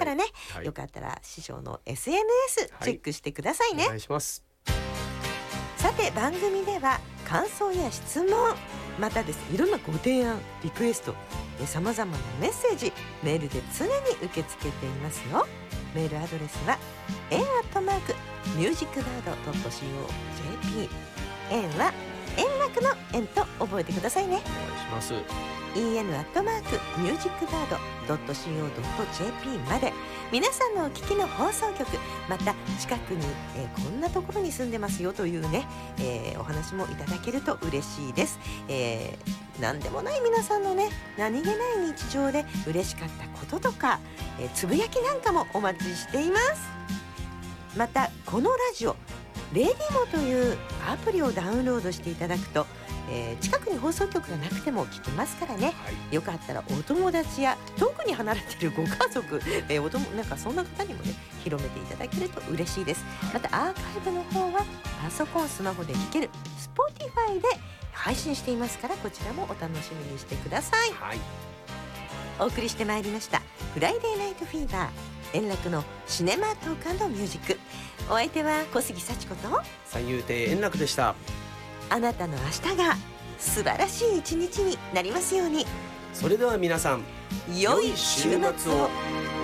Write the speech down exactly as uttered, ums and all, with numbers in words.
からね、 はい、 よかったら師匠の エスエヌエス チェックしてくださいね、 はい、お願いします。 さて番組では感想や質問、またですね、いろんなご提案リクエスト、さまざまなメッセージメールで常に受け付けていますよ。メールアドレスは エン アットマーク ミュージックバード ドット シーオー ジェーピー、 円は円楽の円と覚えてくださいね。 お願いします。 イーエヌ アットマーク ミュージックバード ドット シーオー ドット ジェーピー まで皆さんのお聞きの放送局、また近くに、えー、こんなところに住んでますよというね、えー、お話もいただけると嬉しいです、えー、何でもない皆さんのね、何気ない日常で嬉しかったこととか、えー、つぶやきなんかもお待ちしています。またこのラジオレディモというアプリをダウンロードしていただくと、えー、近くに放送局がなくても聞けますからね、はい、よかったらお友達や遠くに離れているご家族、えー、おともなんかそんな方にもね広めていただけると嬉しいです。またアーカイブの方はパソコンスマホで聞ける Spotify で配信していますから、こちらもお楽しみにしてください、はい、お送りしてまいりましたフライデーナイトフィーバー、円楽のシネマトーク&ミュージック。お相手は小杉幸子と三遊亭円楽でした。 あなたの明日が素晴らしい一日になりますように。 それでは皆さん、 良い週末を。